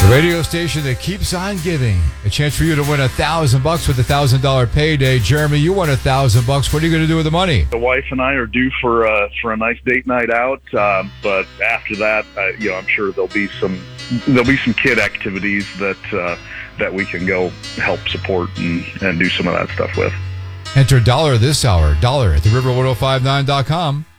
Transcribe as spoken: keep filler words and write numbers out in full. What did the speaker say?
Radio station that keeps on giving. A chance for you to win a thousand bucks with a thousand dollar payday. Jeremy, you won a thousand bucks. What are you going to do with the money? The wife and I are due for uh, for a nice date night out, um, but after that, uh, you know, I'm sure there'll be some there'll be some kid activities that uh, that we can go help support and, and do some of that stuff with. Enter dollar this hour. Dollar at the river ten fifty-nine dot com.